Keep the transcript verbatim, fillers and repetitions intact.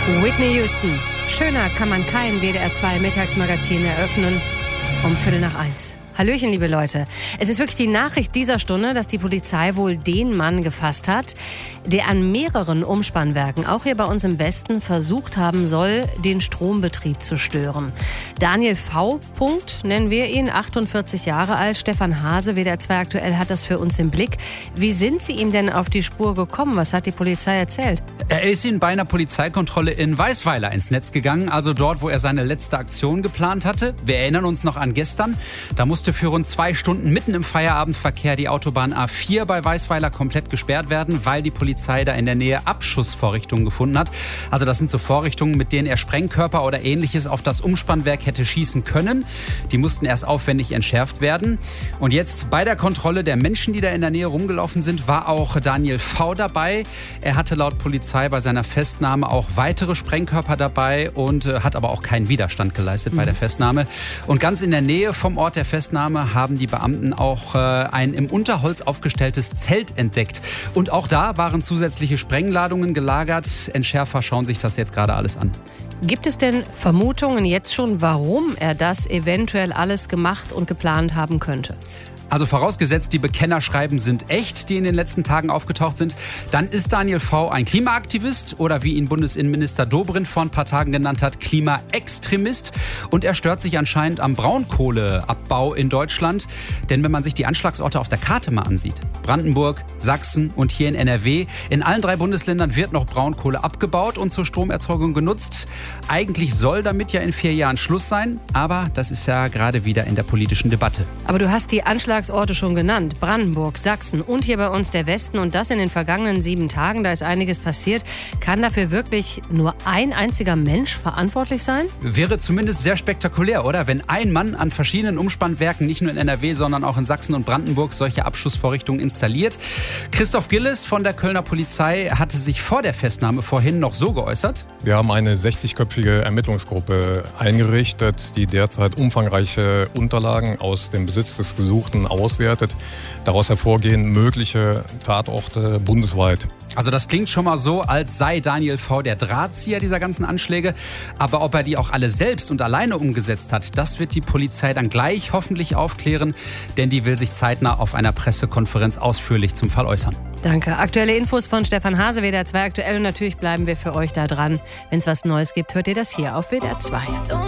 Whitney Houston. Schöner kann man kein W D R zwei Mittagsmagazin eröffnen. Um Viertel nach eins. Hallöchen, liebe Leute. Es ist wirklich die Nachricht dieser Stunde, dass die Polizei wohl den Mann gefasst hat, der an mehreren Umspannwerken, auch hier bei uns im Westen, versucht haben soll, den Strombetrieb zu stören. Daniel V. Punkt, nennen wir ihn, achtundvierzig Jahre alt. Stefan Hase, W D R zwei aktuell, hat das für uns im Blick. Wie sind Sie ihm denn auf die Spur gekommen? Was hat die Polizei erzählt? Er ist Ihnen bei einer Polizeikontrolle in Weisweiler ins Netz gegangen, also dort, wo er seine letzte Aktion geplant hatte. Wir erinnern uns noch an gestern. Da musste für rund zwei Stunden mitten im Feierabendverkehr die Autobahn A vier bei Weisweiler komplett gesperrt werden, weil die Polizei da in der Nähe Abschussvorrichtungen gefunden hat. Also das sind so Vorrichtungen, mit denen er Sprengkörper oder Ähnliches auf das Umspannwerk hätte schießen können. Die mussten erst aufwendig entschärft werden. Und jetzt bei der Kontrolle der Menschen, die da in der Nähe rumgelaufen sind, war auch Daniel V. dabei. Er hatte laut Polizei bei seiner Festnahme auch weitere Sprengkörper dabei und äh, hat aber auch keinen Widerstand geleistet bei der Festnahme. Und ganz in der Nähe vom Ort der Festnahme haben die Beamten auch äh, ein im Unterholz aufgestelltes Zelt entdeckt. Und auch da waren zusätzliche Sprengladungen gelagert. Entschärfer schauen sich das jetzt gerade alles an. Gibt es denn Vermutungen jetzt schon, warum er das eventuell alles gemacht und geplant haben könnte? Also vorausgesetzt, die Bekennerschreiben sind echt, die in den letzten Tagen aufgetaucht sind, dann ist Daniel V. ein Klimaaktivist oder wie ihn Bundesinnenminister Dobrindt vor ein paar Tagen genannt hat, Klimaextremist. Und er stört sich anscheinend am Braunkohleabbau in Deutschland. Denn wenn man sich die Anschlagsorte auf der Karte mal ansieht, Brandenburg, Sachsen und hier in N R W, in allen drei Bundesländern wird noch Braunkohle abgebaut und zur Stromerzeugung genutzt. Eigentlich soll damit ja in vier Jahren Schluss sein, aber das ist ja gerade wieder in der politischen Debatte. Aber du hast die Anschlagsorte schon genannt. Brandenburg, Sachsen und hier bei uns der Westen. Und das in den vergangenen sieben Tagen. Da ist einiges passiert. Kann dafür wirklich nur ein einziger Mensch verantwortlich sein? Wäre zumindest sehr spektakulär, oder? Wenn ein Mann an verschiedenen Umspannwerken, nicht nur in N R W, sondern auch in Sachsen und Brandenburg, solche Abschussvorrichtungen installiert. Christoph Gilles von der Kölner Polizei hatte sich vor der Festnahme vorhin noch so geäußert. Wir haben eine sechzigköpfige Ermittlungsgruppe eingerichtet, die derzeit umfangreiche Unterlagen aus dem Besitz des Gesuchten auswertet. Daraus hervorgehen mögliche Tatorte bundesweit. Also das klingt schon mal so, als sei Daniel V. der Drahtzieher dieser ganzen Anschläge. Aber ob er die auch alle selbst und alleine umgesetzt hat, das wird die Polizei dann gleich hoffentlich aufklären. Denn die will sich zeitnah auf einer Pressekonferenz ausführlich zum Fall äußern. Danke. Aktuelle Infos von Stefan Hase, W D R zwei aktuell. Und natürlich bleiben wir für euch da dran. Wenn es was Neues gibt, hört ihr das hier auf W D R zwei.